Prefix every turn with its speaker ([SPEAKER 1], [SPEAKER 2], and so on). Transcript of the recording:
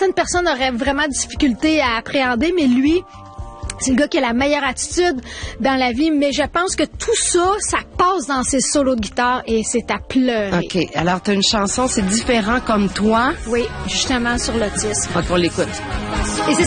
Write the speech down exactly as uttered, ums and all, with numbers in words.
[SPEAKER 1] certaines personnes auraient vraiment difficulté à appréhender, mais lui, c'est le gars qui a la meilleure attitude dans la vie, mais je pense que tout ça, ça passe dans ses solos de guitare et c'est à pleurer.
[SPEAKER 2] OK. Alors, t'as une chanson, c'est différent comme toi.
[SPEAKER 1] Oui, justement sur l'autisme.
[SPEAKER 2] On l'écoute.
[SPEAKER 1] Et c'est